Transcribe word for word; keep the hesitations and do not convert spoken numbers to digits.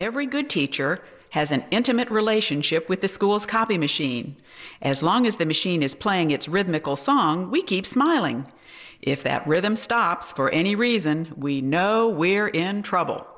Every good teacher has an intimate relationship with the school's copy machine. As long as the machine is playing its rhythmical song, we keep smiling. If that rhythm stops for any reason, we know we're in trouble.